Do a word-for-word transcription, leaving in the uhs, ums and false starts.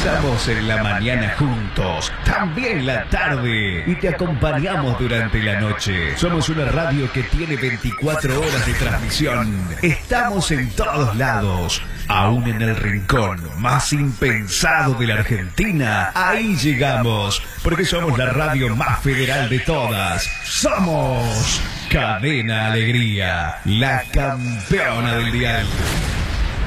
Estamos en la mañana juntos, también la tarde, y te acompañamos durante la noche. Somos una radio que tiene veinticuatro horas de transmisión. Estamos en todos lados, aún en el rincón más impensado de la Argentina. Ahí llegamos, porque somos la radio más federal de todas. Somos Cadena Alegría, la campeona del dial.